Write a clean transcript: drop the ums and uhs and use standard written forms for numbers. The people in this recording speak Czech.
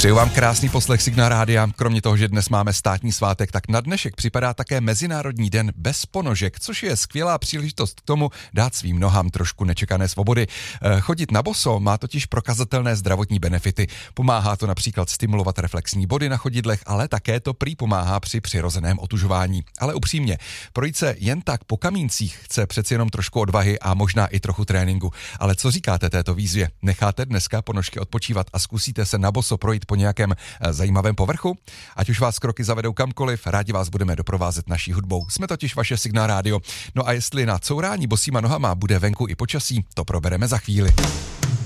Přeju vám krásný poslech Signál Rádia. Kromě toho, že dnes máme státní svátek, tak na dnešek připadá také Mezinárodní den bez ponožek, což je skvělá příležitost k tomu dát svým nohám trošku nečekané svobody. Chodit na boso má totiž prokazatelné zdravotní benefity. Pomáhá to například stimulovat reflexní body na chodidlech, ale také to prý pomáhá při přirozeném otužování. Ale upřímně, projít se jen tak po kamíncích chce přeci jenom trošku odvahy a možná i trochu tréninku. Ale co říkáte této výzvě? Necháte dneska ponožky odpočívat a zkusíte se na boso projít po nějakém zajímavém povrchu? Ať už vás kroky zavedou kamkoliv, rádi vás budeme doprovázet naší hudbou. Jsme totiž vaše Signál Rádio. No a jestli na courání bosýma nohama bude venku i počasí, to probereme za chvíli.